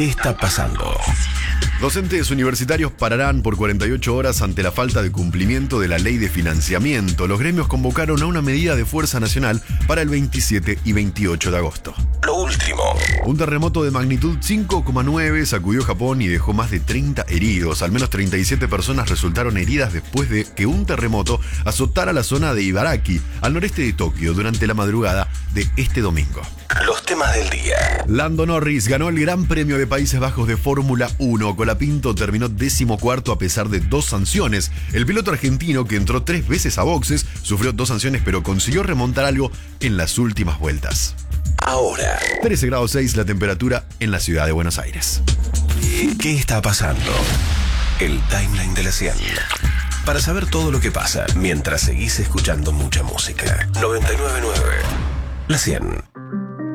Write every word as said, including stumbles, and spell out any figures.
¿Qué está pasando? Docentes universitarios pararán por cuarenta y ocho horas ante la falta de cumplimiento de la ley de financiamiento. Los gremios convocaron a una medida de fuerza nacional para el veintisiete y veintiocho de agosto. Lo último. Un terremoto de magnitud cinco coma nueve sacudió Japón y dejó más de treinta heridos. Al menos treinta y siete personas resultaron heridas después de que un terremoto azotara la zona de Ibaraki, al noreste de Tokio, durante la madrugada de este domingo. Los temas del día. Lando Norris ganó el Gran Premio de Países Bajos de Fórmula uno. Colapinto terminó decimocuarto a pesar de dos sanciones. El piloto argentino, que entró tres veces a boxes, sufrió dos sanciones pero consiguió remontar algo en las últimas vueltas. Ahora. trece grados seis la temperatura en la ciudad de Buenos Aires. ¿Qué está pasando? El timeline de la cien. Para saber todo lo que pasa mientras seguís escuchando mucha música. noventa y nueve punto nueve. La cien.